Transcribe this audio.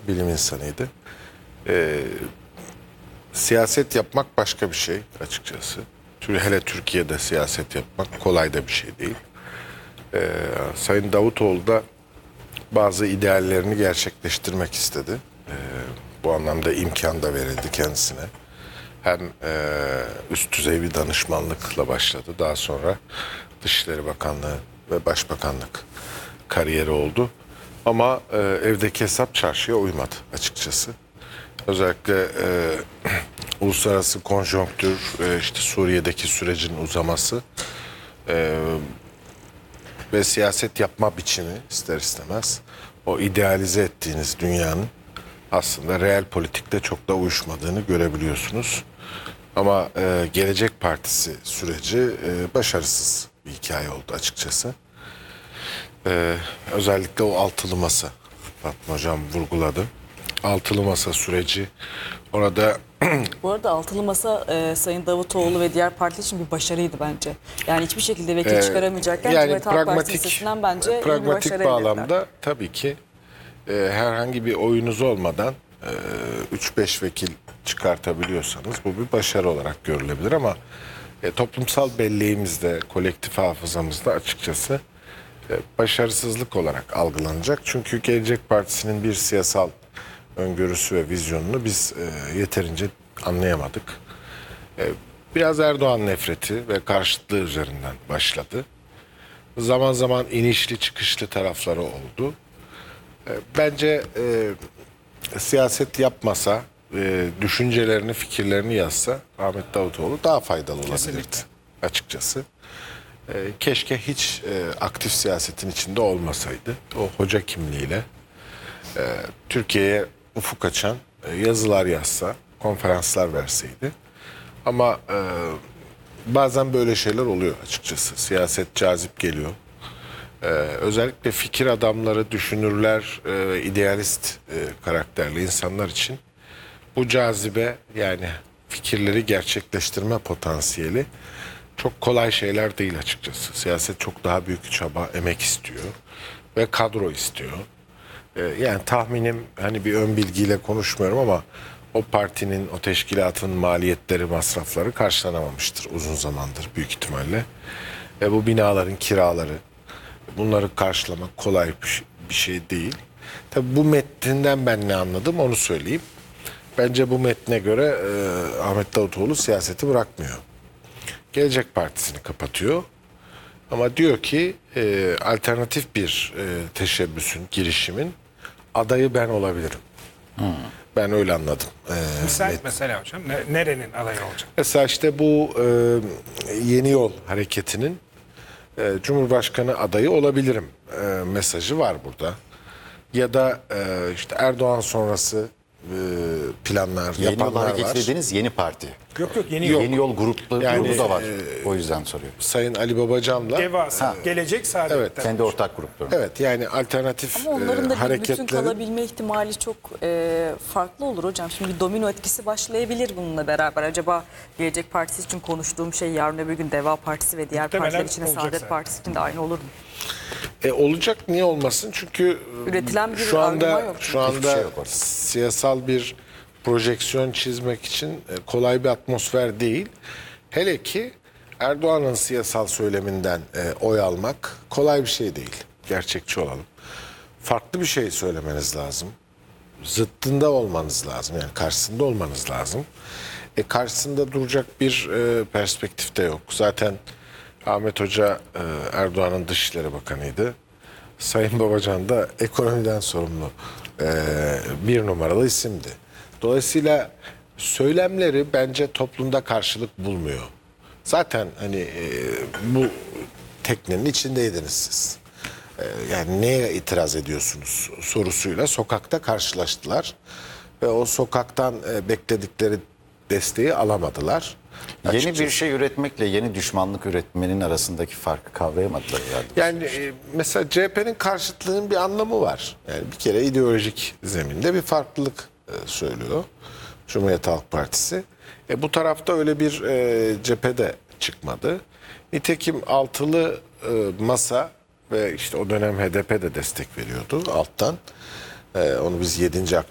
bilim insanıydı. Siyaset yapmak başka bir şey açıkçası. Hele Türkiye'de siyaset yapmak kolay da bir şey değil. Sayın Davutoğlu da bazı ideallerini gerçekleştirmek istedi. Bu anlamda imkan da verildi kendisine. Hem üst düzey bir danışmanlıkla başladı. Daha sonra Dışişleri Bakanlığı ve Başbakanlık kariyeri oldu. Ama evdeki hesap çarşıya uymadı açıkçası. Özellikle uluslararası konjonktür, işte Suriye'deki sürecin uzaması ve siyaset yapma biçimi ister istemez o idealize ettiğiniz dünyanın aslında reel politikte çok da uyuşmadığını görebiliyorsunuz. Ama Gelecek Partisi süreci başarısız bir hikaye oldu açıkçası. Özellikle o altılı masa, Fatma Hocam vurguladı. Altılı masa süreci orada... Bu arada altılı masa Sayın Davutoğlu ve diğer partiler için bir başarıydı bence. Yani hiçbir şekilde vekil çıkaramayacakken yani Cumhuriyet Halk Partisi listesinden bence iyi bir pragmatik başarı bağlamda elde tabii ki herhangi bir oyunuz olmadan 3-5 vekil çıkartabiliyorsanız bu bir başarı olarak görülebilir ama toplumsal belleğimizde, kolektif hafızamızda açıkçası başarısızlık olarak algılanacak. Çünkü Gelecek Partisi'nin bir siyasal öngörüsü ve vizyonunu biz yeterince anlayamadık. Biraz Erdoğan nefreti ve karşıtlığı üzerinden başladı. Zaman zaman inişli çıkışlı tarafları oldu. Bence siyaset yapmasa, düşüncelerini, fikirlerini yazsa Ahmet Davutoğlu daha faydalı olabilirdi açıkçası. Keşke hiç aktif siyasetin içinde olmasaydı. O hoca kimliğiyle Türkiye'ye ufuk açan yazılar yazsa, konferanslar verseydi. Ama bazen böyle şeyler oluyor açıkçası. Siyaset cazip geliyor. Özellikle fikir adamları, düşünürler, idealist karakterli insanlar için bu cazibe yani fikirleri gerçekleştirme potansiyeli çok kolay şeyler değil açıkçası. Siyaset çok daha büyük çaba, emek istiyor ve kadro istiyor. Yani tahminim hani bir ön bilgiyle konuşmuyorum ama o partinin, o teşkilatın maliyetleri, masrafları karşılanamamıştır uzun zamandır büyük ihtimalle. Bu binaların kiraları, bunları karşılamak kolay bir şey değil. Tabii bu metninden ben ne anladım onu söyleyeyim. Bence bu metne göre Ahmet Davutoğlu siyaseti bırakmıyor. Gelecek Partisi'ni kapatıyor. Ama diyor ki alternatif bir teşebbüsün, girişimin adayı ben olabilirim. Ben öyle anladım. Mesela hocam nerenin adayı olacak? Mesela işte bu Yeni Yol Hareketi'nin Cumhurbaşkanı adayı olabilirim mesajı var burada. Ya da işte Erdoğan sonrası planlar, Yeni Yol yapanlar Hareketi var. dediğiniz yeni parti. Yok yeni yol. Yeni Yol grubu da var. O yüzden soruyorum. Sayın Ali Babacan'la. Devasa. Gelecek Saadet'ten. Evet. Kendi ortak grupları. Evet yani alternatif Ama onların da bir bütün hareketlerin... kalabilme ihtimali çok farklı olur hocam. Şimdi bir domino etkisi başlayabilir bununla beraber. Acaba Gelecek Partisi için konuştuğum şey yarın öbür gün Deva Partisi ve diğer Muhtemelen partiler için de olacak Saadet zaten. Partisi için de aynı olur mu? Olacak, niye olmasın? Çünkü Üretilen bir şu anda argüman yok çünkü. şu anda Hiçbir şey yok ortada. siyasal bir projeksiyon çizmek için kolay bir atmosfer değil. Hele ki Erdoğan'ın siyasal söyleminden oy almak kolay bir şey değil. Gerçekçi olalım. Farklı bir şey söylemeniz lazım. Zıttında olmanız lazım. Yani karşısında olmanız lazım. Karşısında duracak bir perspektif de yok. Zaten Ahmet Hoca Erdoğan'ın Dışişleri Bakanı'ydı. Sayın Babacan da ekonomiden sorumlu bir numaralı isimdi. Dolayısıyla söylemleri bence toplumda karşılık bulmuyor. Zaten hani bu teknenin içindeydiniz siz. Yani neye itiraz ediyorsunuz sorusuyla sokakta karşılaştılar. Ve o sokaktan bekledikleri desteği alamadılar. Yeni bir şey üretmekle yeni düşmanlık üretmenin arasındaki farkı kavrayamadılar herhalde. Yani mesela CHP'nin karşıtlığının bir anlamı var. Yani bir kere ideolojik zeminde bir farklılık söylüyor Cumhuriyet Halk Partisi. Bu tarafta öyle bir cephede çıkmadı. Nitekim altılı masa ve işte o dönem HDP de destek veriyordu alttan. Onu biz 7.